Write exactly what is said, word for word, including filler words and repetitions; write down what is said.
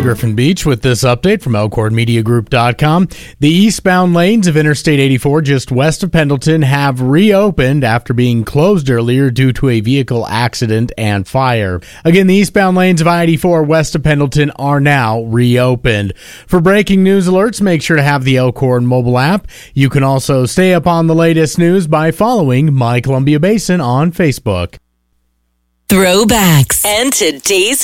Griffin Beach with this update from Elkhorn Media Group dot com. The eastbound lanes of Interstate eighty-four just west of Pendleton have reopened after being closed earlier due to a vehicle accident and fire. Again, the eastbound lanes of I eighty-four west of Pendleton are now reopened. For breaking news alerts, make sure to have the Elkhorn mobile app. You can also stay up on the latest news by following My Columbia Basin on Facebook. Throwbacks and today's